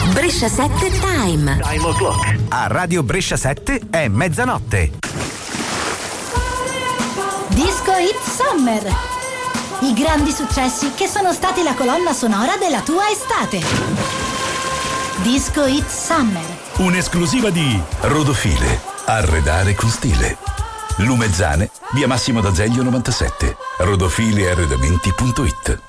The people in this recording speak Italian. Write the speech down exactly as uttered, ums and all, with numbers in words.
Brescia sette Time. Time o'clock. A Radio Brescia sette è mezzanotte. Disco Hit Summer. I grandi successi che sono stati la colonna sonora della tua estate. Disco Hit Summer. Un'esclusiva di Rodofile. Arredare con stile. Lumezzane, via Massimo d'Azeglio novantasette. rodofili arredamenti punto it.